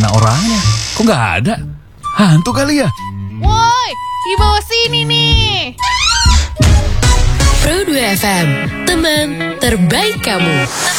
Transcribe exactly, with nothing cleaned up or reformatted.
mana orangnya? Kok nggak ada? Hantu kali ya? Woi, di bawah sini nih. Pro dua F M, teman terbaik kamu.